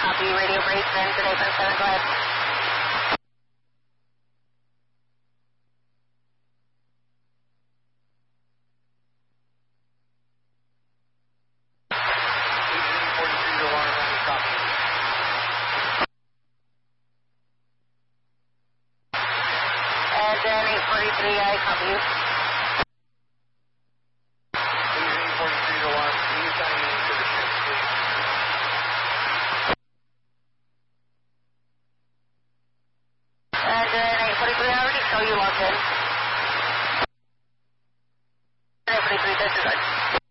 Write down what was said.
copy. Radio Brace in today from 7, go ahead. And then 843, I copy you. And then 843, I already show you logged in. 843, disregard.